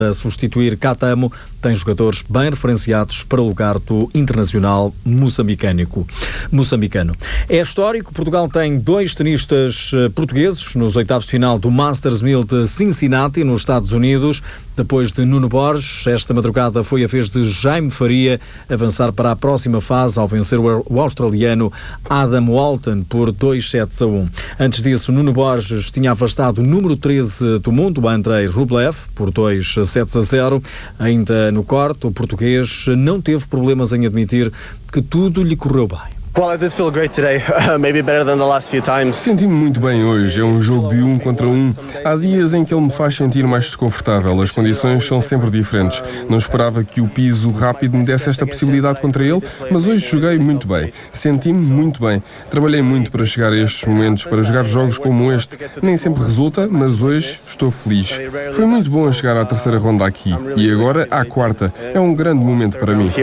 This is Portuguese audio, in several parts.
a substituir Catamo, tem jogadores bem referenciados para o lugar do internacional moçambicano. É histórico, Portugal tem 2 tenistas portugueses nos oitavos de final do Masters 1000 de Cincinnati, nos Estados Unidos. Depois de Nuno Borges, esta madrugada foi a vez de Jaime Faria avançar para a próxima fase ao vencer o australiano Adam Walton por 2-7-1. Antes disso, Nuno Borges tinha afastado o número 13 do mundo, Andrei Rublev, por 2-7-0. Ainda no corte, o português não teve problemas em admitir que tudo lhe correu bem. Well, I did feel great today, maybe better than the last few times. Senti-me muito bem hoje, é um jogo de 1 contra 1. Há dias em que ele me faz sentir mais desconfortável, as condições são sempre diferentes. Não esperava que o piso rápido me desse esta possibilidade contra ele, mas hoje joguei muito bem, senti-me muito bem. Trabalhei muito para chegar a estes momentos, para jogar jogos como este. Nem sempre resulta, mas hoje estou feliz. Foi muito bom chegar à terceira ronda aqui, e agora à quarta. É um grande momento para mim.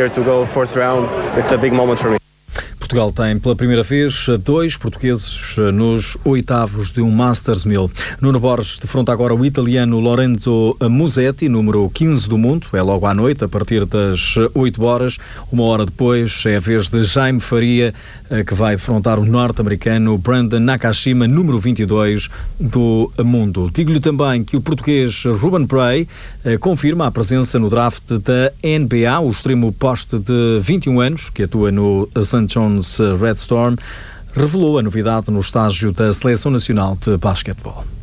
Portugal tem pela primeira vez 2 portugueses nos oitavos de um Masters 1000. Nuno Borges defronta agora o italiano Lorenzo Musetti, número 15 do mundo. É logo à noite, a partir das 8 horas. Uma hora depois é a vez de Jaime Faria, que vai defrontar o norte-americano Brandon Nakashima, número 22 do mundo. Digo-lhe também que o português Ruben Prey confirma a presença no draft da NBA, o extremo poste de 21 anos, que atua no St. John's Red Storm, revelou a novidade no estágio da Seleção Nacional de Basquetebol.